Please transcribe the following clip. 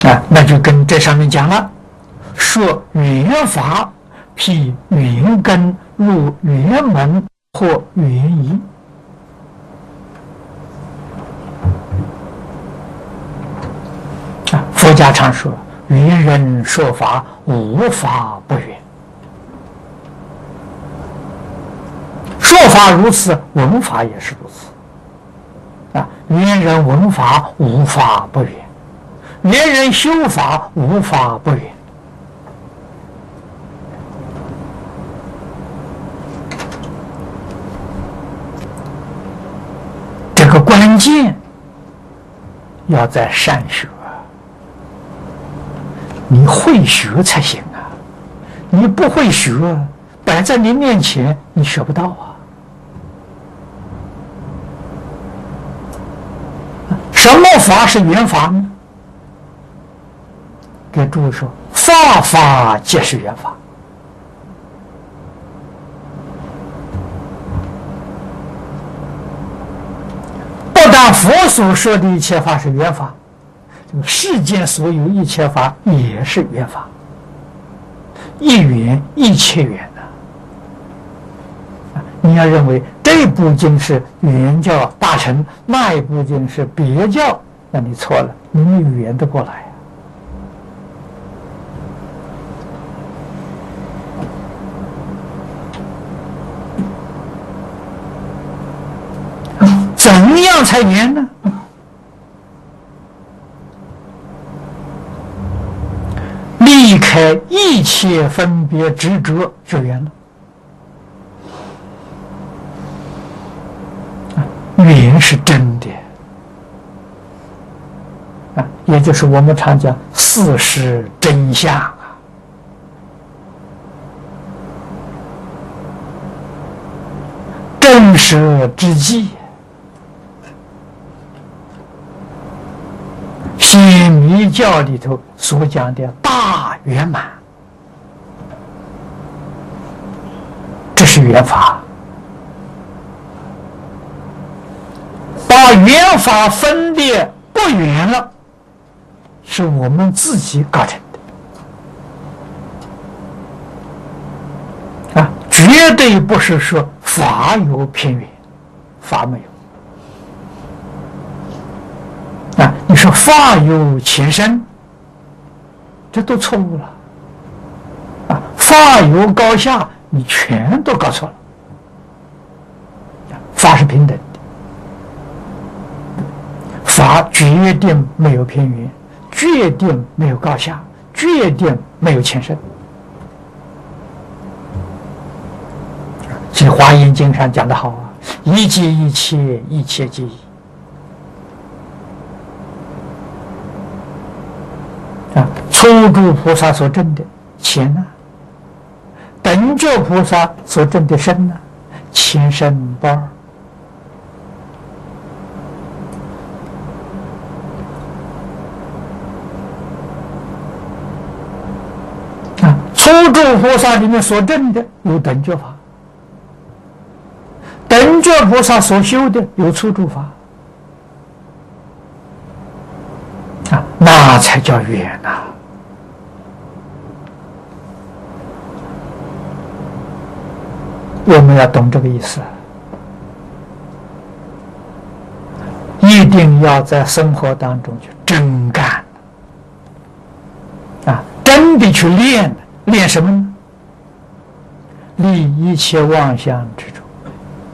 那就跟这上面讲了，说缘法譬缘根入缘门或缘仪。佛家常说，缘人说法，无法不缘。说法如此，闻法也是如此。缘人闻法，无法不缘；缘人修法，无法不缘。这个关键要在善学。你会学才行啊！你不会学，摆在你面前，你学不到啊。什么法是缘法呢？给诸位说，法法皆是缘法。不但佛所说的一切法是缘法，世间所有一切法也是缘法，一缘一切缘呐。你要认为这部经是圆教大乘，那一部经是别教，那你错了，你没有圆得过来怎样才圆呢？离开一切分别执着就圆了。圆是真的也就是我们常讲事实真相真实之际，显密教里头所讲的大圆满，这是圆法。把圆法分裂不圆了，是我们自己搞成的绝对不是说法有偏圆，法没有你说法有前身，这都错误了法有高下，你全都搞错了。法是平等的，法决定没有偏圆，决定没有高下，决定没有前身。所以《华严经》上讲得好一切一切，一切皆一初住菩萨所证的前等觉菩萨所证的身前身不二。初住菩萨里面所证的有等觉法，等觉菩萨所修的有初住法那才叫圆我们要懂这个意思，一定要在生活当中去真干真的去练。练什么呢？离一切妄想执着。